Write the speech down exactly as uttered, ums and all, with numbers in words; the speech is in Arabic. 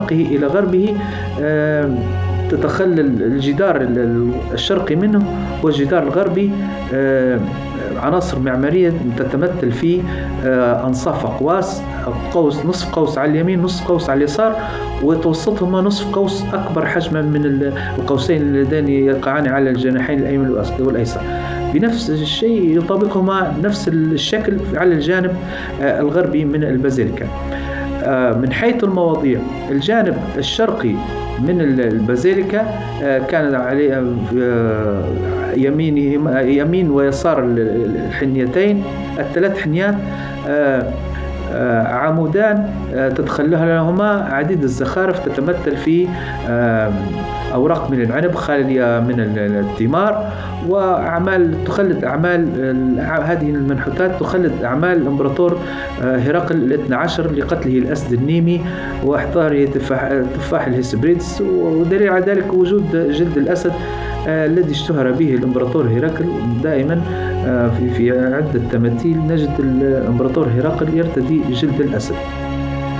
إلى غربه تتخلل الجدار الشرقي منه والجدار الغربي عناصر معمارية تتمثل في أنصاف أقواس، قوس نصف قوس على اليمين نصف قوس على اليسار، وتوسطهما نصف قوس أكبر حجما من القوسين اللذان يقعان على الجناحين الأيمن والأيسر. بنفس الشيء يطابقهما نفس الشكل على الجانب الغربي من البازيليكا. من حيث المواضيع، الجانب الشرقي من البازيليكا كان عليه يمين يمين ويسار الحنيتين الثلاث حنيات عمودان تتخللهما عديد الزخارف تتمثل في أوراق من العنب خالية من الثمار، وأعمال تخلد أعمال هذه المنحوتات تخلد أعمال الإمبراطور هرقل الاثنى عشر لقتله الأسد النيمي وإحضاره تفاح الهيسبريدس. ودليل على ذلك وجود جلد الأسد الذي اشتهر به الإمبراطور هرقل. دائما في في عدة تماثيل نجد الإمبراطور هرقل يرتدي جلد الأسد.